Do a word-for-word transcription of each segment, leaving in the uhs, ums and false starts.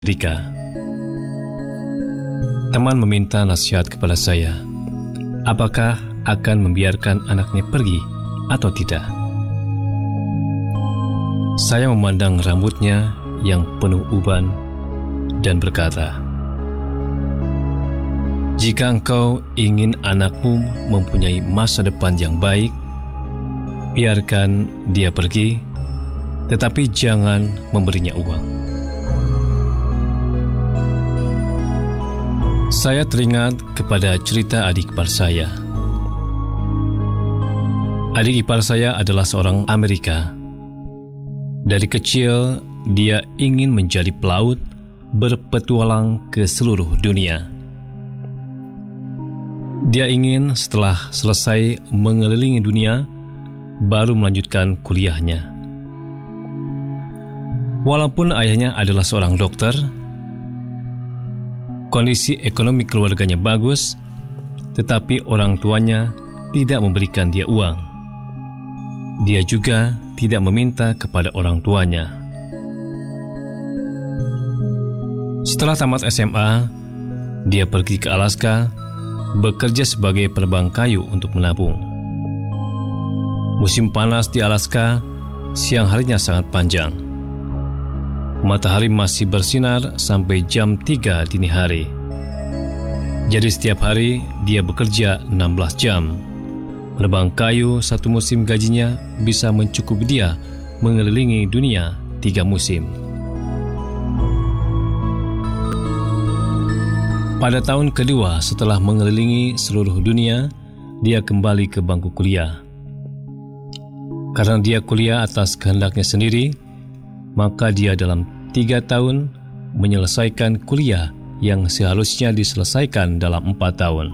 Rika. Teman meminta nasihat kepada saya, apakah akan membiarkan anaknya pergi atau tidak. Saya memandang rambutnya yang penuh uban dan berkata, jika engkau ingin anakmu mempunyai masa depan yang baik, biarkan dia pergi, tetapi jangan memberinya uang. Saya teringat kepada cerita adik ipar saya. Adik ipar saya adalah seorang Amerika. Dari kecil, dia ingin menjadi pelaut, berpetualang ke seluruh dunia. Dia ingin setelah selesai mengelilingi dunia, baru melanjutkan kuliahnya. Walaupun ayahnya adalah seorang dokter, kondisi ekonomi keluarganya bagus, tetapi orang tuanya tidak memberikan dia uang. Dia juga tidak meminta kepada orang tuanya. Setelah tamat S M A, dia pergi ke Alaska, bekerja sebagai penebang kayu untuk menabung. Musim panas di Alaska, siang harinya sangat panjang. Matahari masih bersinar sampai jam tiga dini hari. Jadi setiap hari dia bekerja enam belas jam. Menebang kayu satu musim gajinya bisa mencukupi dia mengelilingi dunia tiga musim. Pada tahun kedua setelah mengelilingi seluruh dunia, dia kembali ke bangku kuliah. Karena dia kuliah atas kehendaknya sendiri, maka dia dalam tiga tahun menyelesaikan kuliah yang seharusnya diselesaikan dalam empat tahun.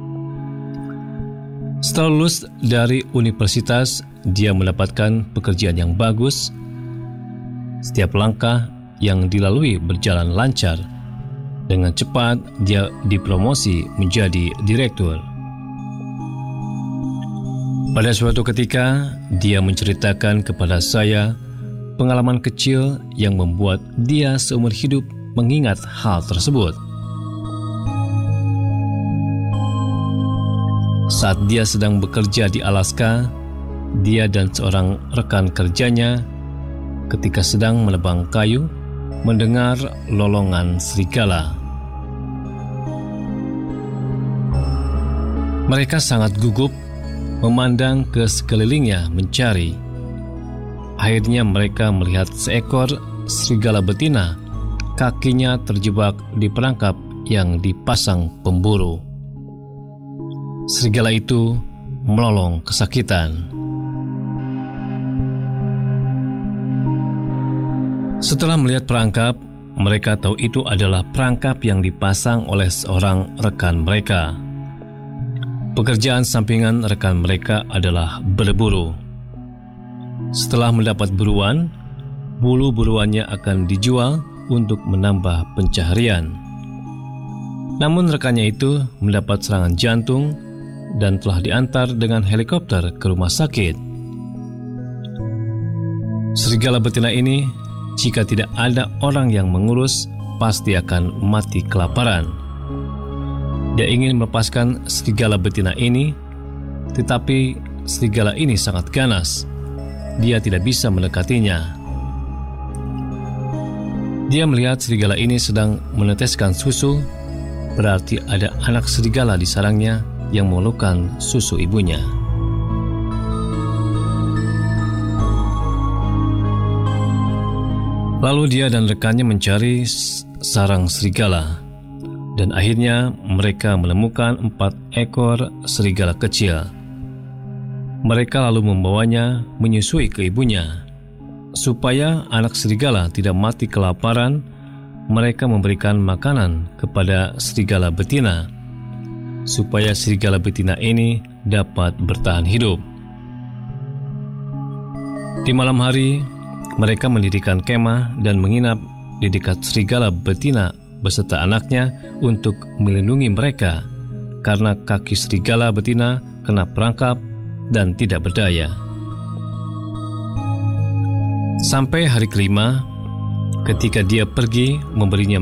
Setelah lulus dari universitas, dia mendapatkan pekerjaan yang bagus. Setiap langkah yang dilalui berjalan lancar. Dengan cepat, dia dipromosi menjadi direktur. Pada suatu ketika, dia menceritakan kepada saya pengalaman kecil yang membuat dia seumur hidup mengingat hal tersebut. Saat dia sedang bekerja di Alaska, dia dan seorang rekan kerjanya ketika sedang menebang kayu mendengar lolongan serigala. Mereka sangat gugup memandang ke sekelilingnya mencari. Akhirnya mereka melihat seekor serigala betina, kakinya terjebak di perangkap yang dipasang pemburu. Serigala itu melolong kesakitan. Setelah melihat perangkap, mereka tahu itu adalah perangkap yang dipasang oleh seorang rekan mereka. Pekerjaan sampingan rekan mereka adalah berburu. Setelah mendapat buruan, bulu buruannya akan dijual untuk menambah pencaharian. Namun rekannya itu mendapat serangan jantung dan telah diantar dengan helikopter ke rumah sakit. Serigala betina ini, jika tidak ada orang yang mengurus, pasti akan mati kelaparan. Dia ingin melepaskan serigala betina ini, tetapi serigala ini sangat ganas. Dia tidak bisa mendekatinya. Dia melihat serigala ini sedang meneteskan susu, berarti ada anak serigala di sarangnya yang mengeluhkan susu ibunya. Lalu dia dan rekannya mencari sarang serigala, dan akhirnya mereka menemukan empat ekor serigala kecil. Mereka lalu membawanya menyusui ke ibunya. Supaya anak serigala tidak mati kelaparan, mereka memberikan makanan kepada serigala betina, supaya serigala betina ini dapat bertahan hidup. Di malam hari, mereka mendirikan kemah dan menginap di dekat serigala betina beserta anaknya untuk melindungi mereka, karena kaki serigala betina kena perangkap dan tidak berdaya. Sampai hari kelima, Ketika dia pergi memberinya